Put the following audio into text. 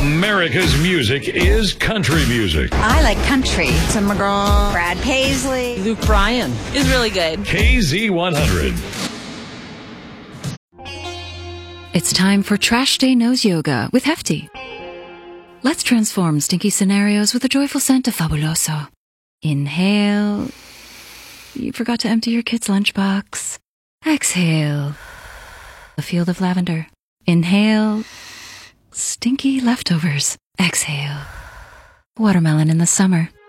America's music is country music. I like country. Tim McGraw, Brad Paisley, Luke Bryan is really good. KZ100. It's time for Trash Day Nose Yoga with Hefty. Let's transform stinky scenarios with a joyful scent of Fabuloso. Inhale. You forgot to empty your kid's lunchbox. Exhale. A field of lavender. Inhale. Stinky leftovers. Exhale. Watermelon in the summer.